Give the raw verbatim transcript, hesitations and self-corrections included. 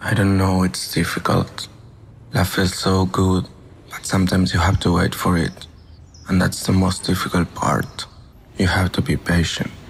I don't know, it's difficult. Love feels so good, but sometimes you have to wait for it. And that's the most difficult part. You have to be patient.